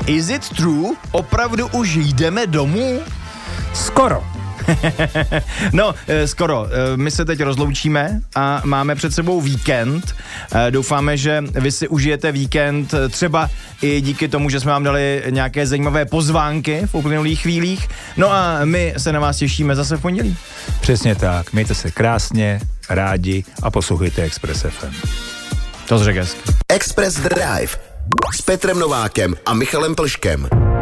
Is it true? Opravdu už jdeme domů? Skoro. Skoro. My se teď rozloučíme a máme před sebou víkend. Doufáme, že vy si užijete víkend třeba i díky tomu, že jsme vám dali nějaké zajímavé pozvánky v uplynulých chvílích. No a my se na vás těšíme zase v pondělí. Přesně tak. Mějte se krásně, rádi a poslouchejte Express FM. To řekl hezky. Express Drive s Petrem Novákem a Michalem Plškem.